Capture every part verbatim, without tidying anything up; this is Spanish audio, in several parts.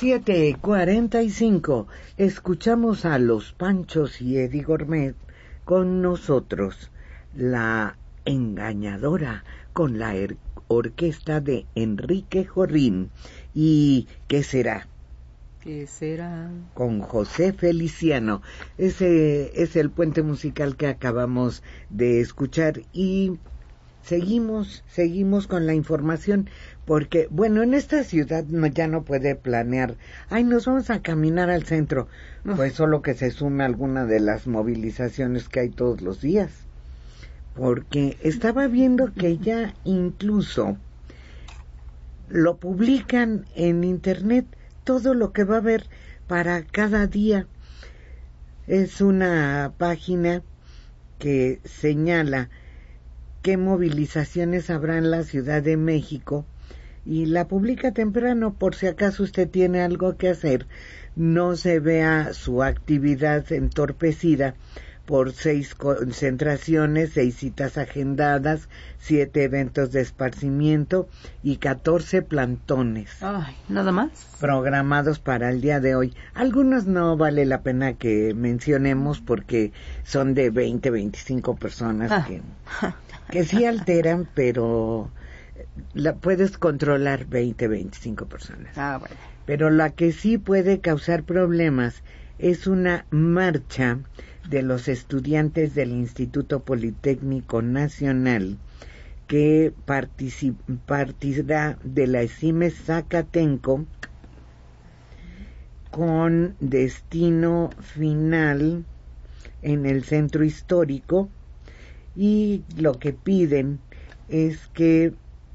siete cuarenta y cinco. Escuchamos a Los Panchos y Eddie Gourmet con nosotros. La Engañadora con la er- orquesta de Enrique Jorrín. ¿Y qué será? ¿Qué será? Con José Feliciano. Ese es el puente musical que acabamos de escuchar y seguimos, seguimos con la información porque, bueno, en esta ciudad no, ya no puede planear, ay, nos vamos a caminar al centro, no. Pues solo que se sume alguna de las movilizaciones que hay todos los días, porque estaba viendo que ya incluso lo publican en internet, todo lo que va a haber para cada día. Es una página que señala qué movilizaciones habrá en la Ciudad de México y la publica temprano por si acaso usted tiene algo que hacer, no se vea su actividad entorpecida por seis concentraciones, seis citas agendadas, siete eventos de esparcimiento y catorce plantones. Ay, ¿nada más? Programados para el día de hoy. Algunos no vale la pena que mencionemos porque son de veinte, veinticinco personas ah. que, que sí alteran, pero la puedes controlar veinte, veinticinco personas. Ah, bueno. Pero la que sí puede causar problemas es una marcha de los estudiantes del Instituto Politécnico Nacional que particip- partirá de la ESIME Zacatenco con destino final en el centro histórico, y lo que piden es que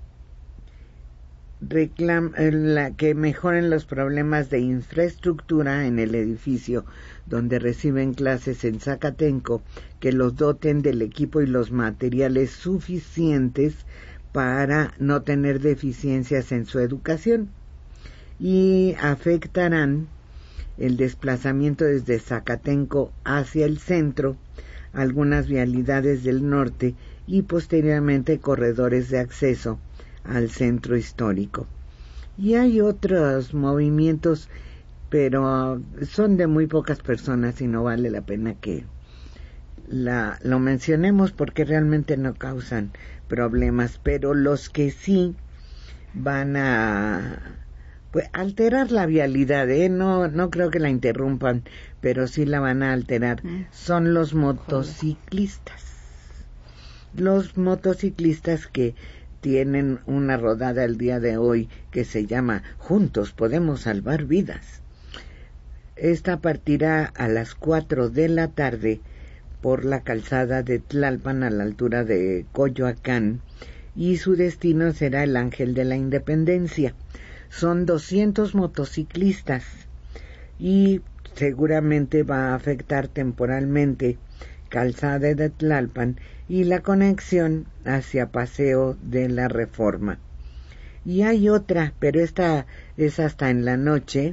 reclam- la, que mejoren los problemas de infraestructura en el edificio donde reciben clases en Zacatenco, que los doten del equipo y los materiales suficientes para no tener deficiencias en su educación, y afectarán el desplazamiento desde Zacatenco hacia el centro, algunas vialidades del norte y posteriormente corredores de acceso al centro histórico. Y hay otros movimientos, pero son de muy pocas personas y no vale la pena que la, lo mencionemos porque realmente no causan problemas, pero los que sí van a pues, alterar la vialidad, ¿eh? no, no creo que la interrumpan, pero sí la van a alterar, son los motociclistas. Los motociclistas que tienen una rodada el día de hoy que se llama Juntos Podemos Salvar Vidas. Esta partirá a las cuatro de la tarde por la calzada de Tlalpan a la altura de Coyoacán y su destino será el Ángel de la Independencia. Son doscientos motociclistas y seguramente va a afectar temporalmente calzada de Tlalpan y la conexión hacia Paseo de la Reforma. Y hay otra, pero esta es hasta en la noche,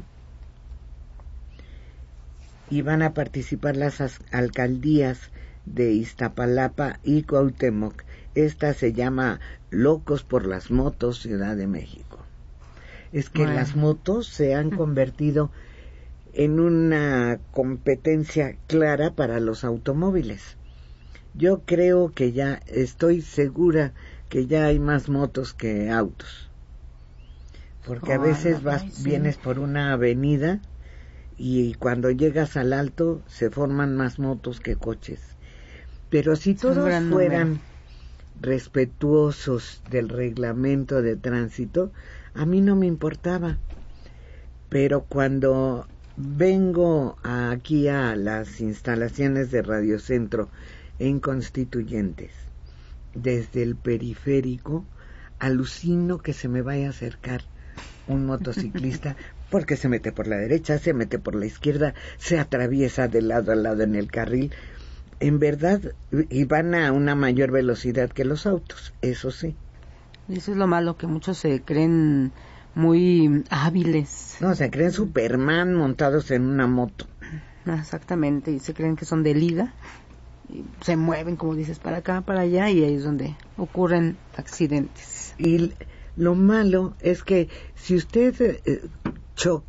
y van a participar las alcaldías de Iztapalapa y Cuauhtémoc. Esta se llama Locos por las Motos, Ciudad de México. Es que bueno, las motos se han convertido en una competencia clara para los automóviles. Yo creo que ya, estoy segura que ya hay más motos que autos. Porque a veces vas, sí. vienes por una avenida y cuando llegas al alto se forman más motos que coches. Pero si todos fueran respetuosos del reglamento de tránsito, a mí no me importaba. Pero cuando vengo aquí a las instalaciones de Radio Centro en Constituyentes, desde el periférico, alucino que se me vaya a acercar un motociclista porque se mete por la derecha, se mete por la izquierda, se atraviesa de lado a lado en el carril. En verdad, y van a una mayor velocidad que los autos, eso sí. Eso es lo malo, que muchos se creen muy hábiles. No, se creen Superman montados en una moto. Exactamente, y se creen que son de liga. Y se mueven, como dices, para acá, para allá, y ahí es donde ocurren accidentes. Y lo malo es que si usted eh, choca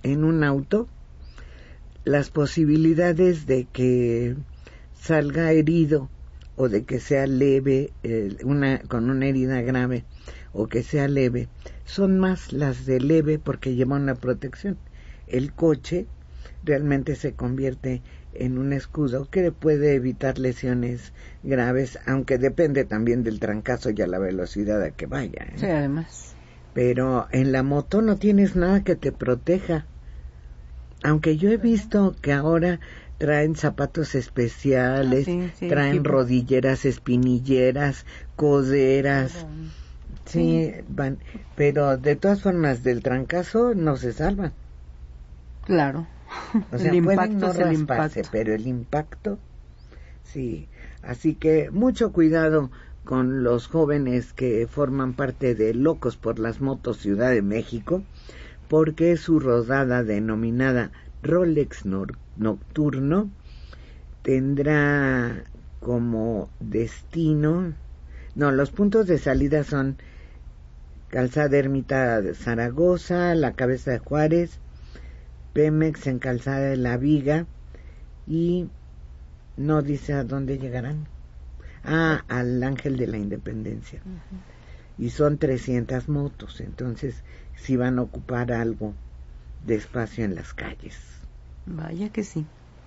en un auto, las posibilidades de que salga herido o de que sea leve, eh, una con una herida grave o que sea leve, son más las de leve porque lleva una protección. El coche realmente se convierte en un escudo que puede evitar lesiones graves, aunque depende también del trancazo y a la velocidad a que vaya, ¿eh? Sí, además. Pero en la moto no tienes nada que te proteja. Aunque yo he visto que ahora traen zapatos especiales, ah, sí, sí, traen equipo. Rodilleras espinilleras, coderas, sí, sí, van, pero de todas formas del trancazo no se salvan. Claro. O sea, el pueden impacto no es el rasparse, impacto. pero el impacto, sí. Así que mucho cuidado con los jóvenes que forman parte de Locos por las Motos Ciudad de México, porque su rodada denominada Rolex Nocturno tendrá como destino, no, los puntos de salida son Calzada Ermita de Zaragoza, la Cabeza de Juárez, Pemex en Calzada de la Viga y no dice a dónde llegarán. Ah, al Ángel de la Independencia. Uh-huh. Y son trescientas motos, entonces sí van a ocupar algo de espacio en las calles. Vaya que sí.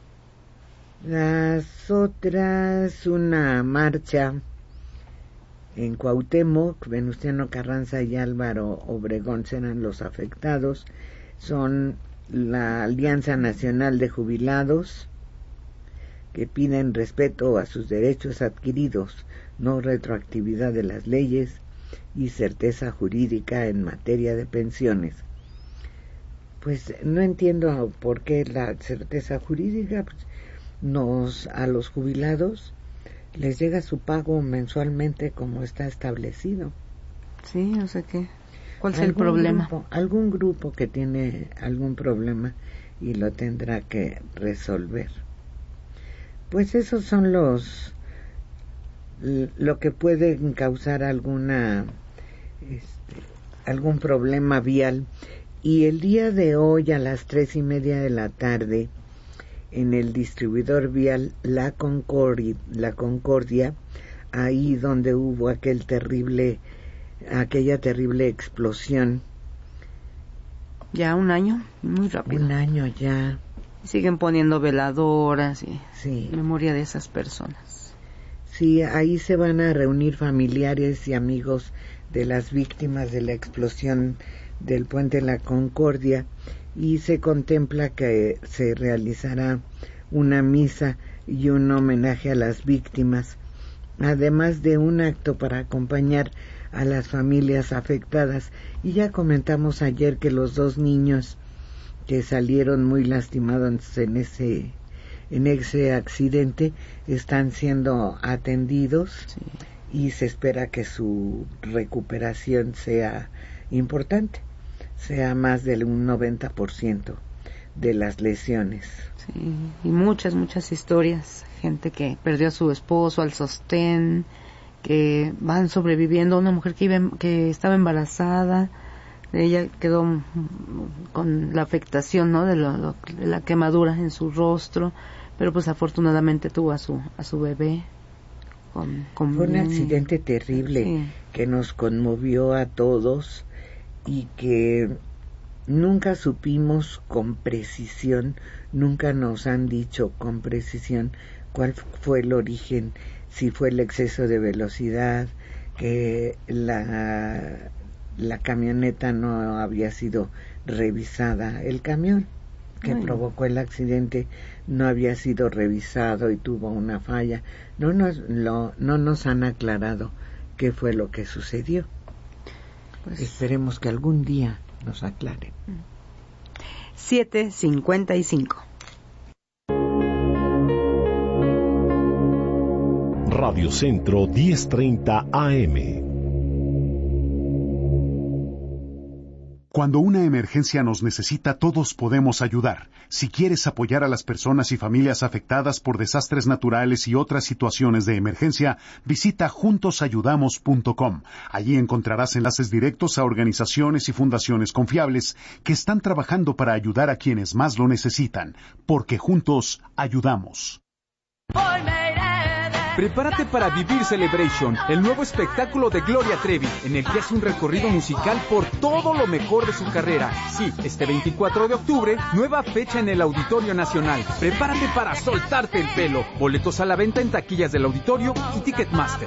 Las otras, una marcha en Cuauhtémoc, Venustiano Carranza y Álvaro Obregón serán los afectados. Son la Alianza Nacional de Jubilados, que piden respeto a sus derechos adquiridos, no retroactividad de las leyes y certeza jurídica en materia de pensiones. Pues no entiendo por qué la certeza jurídica. Pues, nos a los jubilados les llega su pago mensualmente como está establecido. Sí, o sea que ¿cuál es el problema? Grupo, algún grupo que tiene algún problema y lo tendrá que resolver. Pues esos son los lo que puede causar alguna este, algún problema vial. Y el día de hoy a las tres y media de la tarde en el distribuidor vial La Concordia, La Concordia, ahí donde hubo aquel terrible aquella terrible explosión. Ya un año, muy rápido. Un año ya. Siguen poniendo veladoras y sí. memoria de esas personas. Sí, ahí se van a reunir familiares y amigos de las víctimas de la explosión del puente La Concordia y se contempla que se realizará una misa y un homenaje a las víctimas, además de un acto para acompañar a las familias afectadas. Y ya comentamos ayer que los dos niños que salieron muy lastimados en ese en ese accidente están siendo atendidos sí. y se espera que su recuperación sea importante, sea más del un noventa por ciento de las lesiones. Sí, y muchas, muchas historias, gente que perdió a su esposo, al sostén, que van sobreviviendo, una mujer que, iba, que estaba embarazada, ella quedó con la afectación, ¿no?, de, lo, lo, de la quemadura en su rostro, pero pues afortunadamente tuvo a su a su bebé. Con, con Fue un accidente terrible sí. que nos conmovió a todos y que nunca supimos con precisión, nunca nos han dicho con precisión cuál fue el origen, si fue el exceso de velocidad, que la la camioneta no había sido revisada, el camión que Ay. provocó el accidente no había sido revisado y tuvo una falla. No nos lo, no nos han aclarado qué fue lo que sucedió. Pues esperemos que algún día nos aclaren. siete cincuenta y cinco. Radio Centro diez treinta A M. Cuando una emergencia nos necesita, todos podemos ayudar. Si quieres apoyar a las personas y familias afectadas por desastres naturales y otras situaciones de emergencia, visita juntos ayudamos punto com. Allí encontrarás enlaces directos a organizaciones y fundaciones confiables que están trabajando para ayudar a quienes más lo necesitan, porque juntos ayudamos. Prepárate para vivir Celebration, el nuevo espectáculo de Gloria Trevi, en el que hace un recorrido musical por todo lo mejor de su carrera. Sí, este veinticuatro de octubre, nueva fecha en el Auditorio Nacional. Prepárate para soltarte el pelo. Boletos a la venta en taquillas del auditorio y Ticketmaster.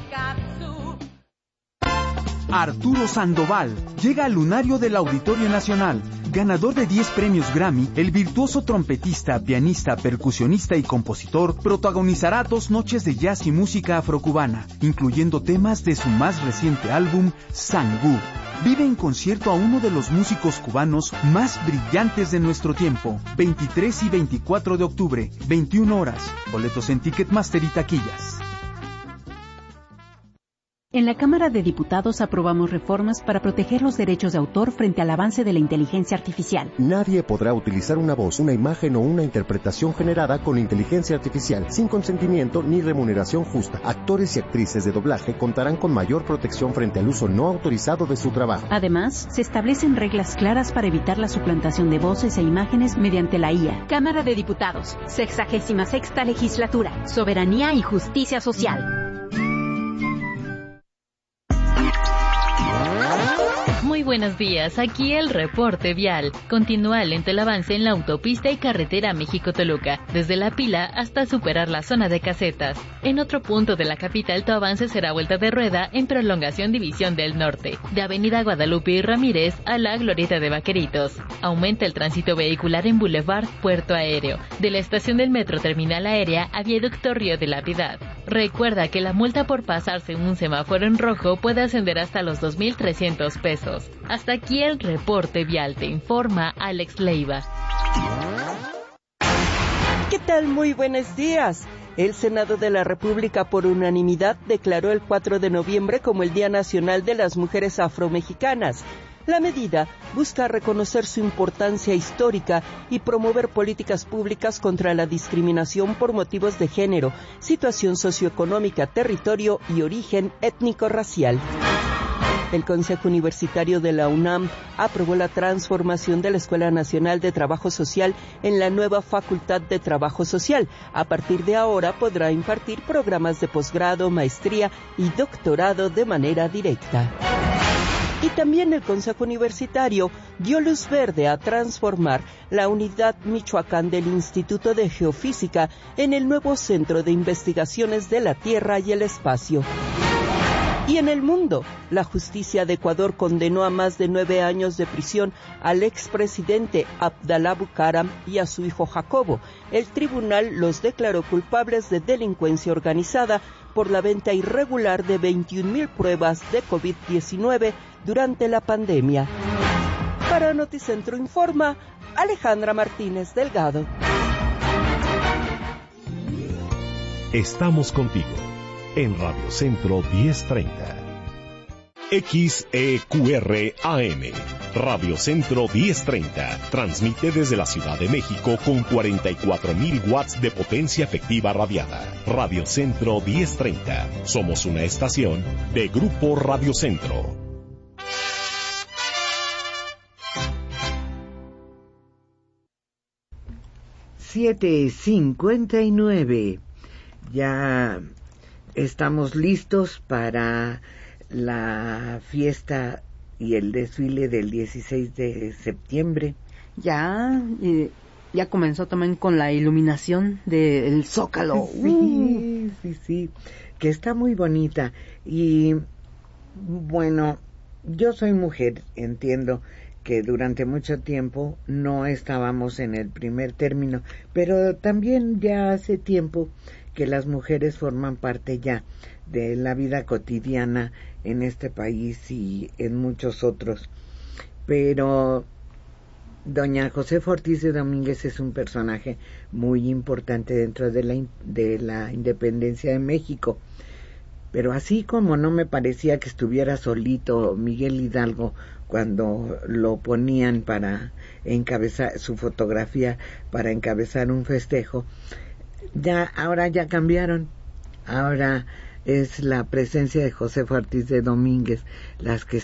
Arturo Sandoval llega al lunario del Auditorio Nacional. Ganador de diez premios Grammy, el virtuoso trompetista, pianista, percusionista y compositor protagonizará dos noches de jazz y música afrocubana, incluyendo temas de su más reciente álbum, Sangú. Vive en concierto a uno de los músicos cubanos más brillantes de nuestro tiempo. veintitrés y veinticuatro de octubre, veintiuna horas. Boletos en Ticketmaster y taquillas. En la Cámara de Diputados aprobamos reformas para proteger los derechos de autor frente al avance de la inteligencia artificial. Nadie podrá utilizar una voz, una imagen o una interpretación generada con inteligencia artificial sin consentimiento ni remuneración justa. Actores y actrices de doblaje contarán con mayor protección frente al uso no autorizado de su trabajo. Además, se establecen reglas claras para evitar la suplantación de voces e imágenes mediante la I A. Cámara de Diputados, sexagésima sexta legislatura, soberanía y justicia social. Muy buenos días, aquí el reporte vial. Continúa lento el avance en la autopista y carretera México-Toluca, desde La Pila hasta superar la zona de Casetas. En otro punto de la capital, tu avance será vuelta de rueda en prolongación División del Norte, de Avenida Guadalupe y Ramírez a la Glorieta de Vaqueritos. Aumenta el tránsito vehicular en Boulevard Puerto Aéreo, de la estación del Metro Terminal Aérea a Viaducto Río de la Piedad. Recuerda que la multa por pasarse un semáforo en rojo puede ascender hasta los dos mil trescientos pesos. Hasta aquí el reporte vial, te informa Alex Leiva. ¿Qué tal? Muy buenos días. El Senado de la República por unanimidad declaró el cuatro de noviembre como el Día Nacional de las Mujeres Afromexicanas. La medida busca reconocer su importancia histórica y promover políticas públicas contra la discriminación por motivos de género, situación socioeconómica, territorio y origen étnico-racial. El Consejo Universitario de la UNAM aprobó la transformación de la Escuela Nacional de Trabajo Social en la nueva Facultad de Trabajo Social. A partir de ahora podrá impartir programas de posgrado, maestría y doctorado de manera directa. Y también el Consejo Universitario dio luz verde a transformar la unidad Michoacán del Instituto de Geofísica en el nuevo Centro de Investigaciones de la Tierra y el Espacio. Y en el mundo, la justicia de Ecuador condenó a más de nueve años de prisión al expresidente Abdalá Bucaram y a su hijo Jacobo. El tribunal los declaró culpables de delincuencia organizada por la venta irregular de veintiún mil pruebas de COVID diecinueve durante la pandemia. Para Noticentro Informa, Alejandra Martínez Delgado. Estamos contigo en Radio Centro diez treinta. X E Q R A M, Radio Centro diez treinta, transmite desde la Ciudad de México con cuarenta y cuatro mil watts de potencia efectiva radiada. Radio Centro diez treinta, somos una estación de Grupo Radio Centro. siete cincuenta y nueve. Ya estamos listos para la fiesta y el desfile del dieciséis de septiembre. Ya, y ya comenzó también con la iluminación del Zócalo. Sí, sí, sí, que está muy bonita. Y bueno, yo soy mujer, entiendo que durante mucho tiempo no estábamos en el primer término, pero también ya hace tiempo que las mujeres forman parte ya de la vida cotidiana en este país y en muchos otros. Pero doña Josefa Ortiz de Domínguez es un personaje muy importante dentro de la, de la independencia de México. Pero así como no me parecía que estuviera solito Miguel Hidalgo cuando lo ponían para encabezar su fotografía, para encabezar un festejo, ya ahora ya cambiaron. Ahora es la presencia de Josefa Ortiz de Domínguez las que